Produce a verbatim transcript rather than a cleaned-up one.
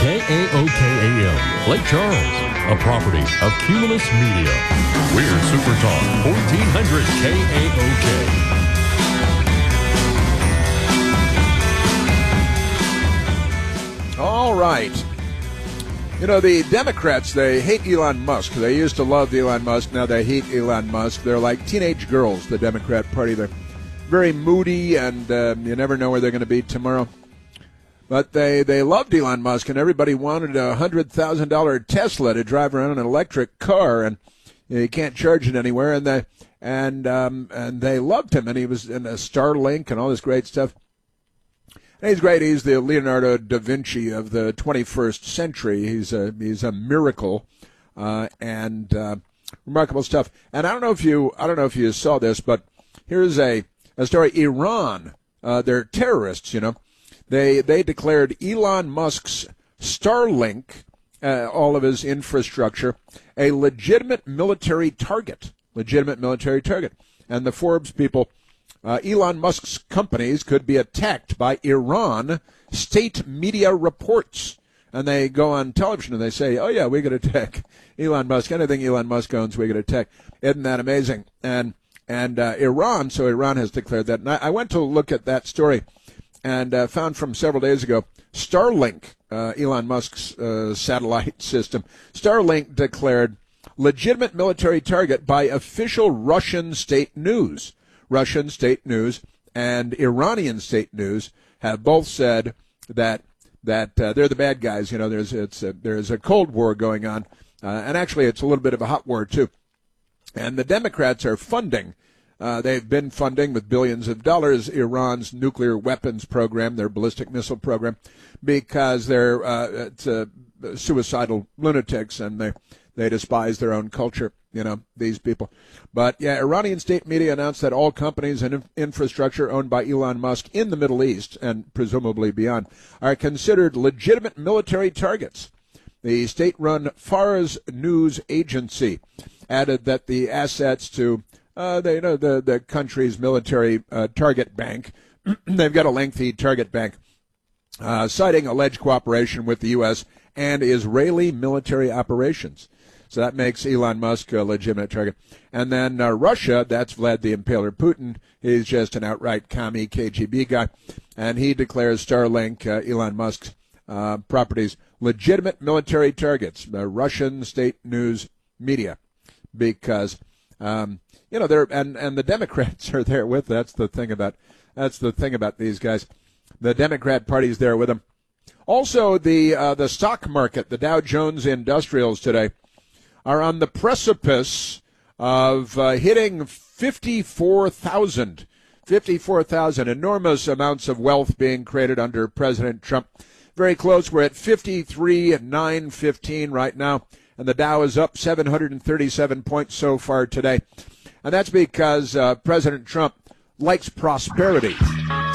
K A O K A M, Lake Charles, a property of Cumulus Media. We're Super Talk, fourteen hundred K A O K. All right. You know, the Democrats, they hate Elon Musk. They used to love Elon Musk. Now they hate Elon Musk. They're like teenage girls, the Democrat Party. They're very moody, and um, you never know where they're going to be tomorrow. But they, they loved Elon Musk, and everybody wanted a one hundred thousand dollars Tesla to drive around in an electric car, and you can't charge it anywhere. And they, and, um, and they loved him, and he was in a Starlink and all this great stuff. And he's great. He's the Leonardo da Vinci of the twenty-first century. He's a he's a miracle, uh, and uh, remarkable stuff. And I don't know if you I don't know if you saw this, but here's a, a story. Iran, uh, they're terrorists. You know, they they declared Elon Musk's Starlink, uh, all of his infrastructure, a legitimate military target. Legitimate military target. And the Forbes people. Uh, Elon Musk's companies could be attacked by Iran, state media reports. And they go on television and they say, oh, yeah, we're going to attack Elon Musk. Anything Elon Musk owns, we're going to attack. Isn't that amazing? And and uh, Iran, so Iran has declared that. And I, I went to look at that story and uh, found from several days ago, Starlink, uh, Elon Musk's uh, satellite system, Starlink declared legitimate military target by official Russian state news. Russian state news and Iranian state news have both said that that uh, they're the bad guys. You know, there's it's a, there's a Cold War going on, uh, and actually it's a little bit of a hot war too. And the Democrats are funding. Uh, they've been funding with billions of dollars Iran's nuclear weapons program, their ballistic missile program, because they're uh, it's, uh, suicidal lunatics and they they despise their own culture. You know, these people. But, yeah, Iranian state media announced that all companies and inf- infrastructure owned by Elon Musk in the Middle East, and presumably beyond, are considered legitimate military targets. The state-run Fars News Agency added that the assets to uh, the, you know, the, the country's military uh, target bank, they've got a lengthy target bank, uh, citing alleged cooperation with the U S and Israeli military operations. So that makes Elon Musk a legitimate target. And then uh, Russia, that's Vlad the Impaler Putin. He's just an outright commie K G B guy. And he declares Starlink, uh, Elon Musk's uh, properties, legitimate military targets, the Russian state news media. Because, um, you know, they're, and, and the Democrats are there with, that's the thing about, that's the thing about these guys. The Democrat Party's there with them. Also, the, uh, the stock market, the Dow Jones Industrials today, are on the precipice of uh, hitting fifty-four thousand. fifty-four thousand, enormous amounts of wealth being created under President Trump. Very close. We're at fifty-three nine fifteen right now, and the Dow is up seven hundred thirty-seven points so far today. And that's because uh, President Trump likes prosperity.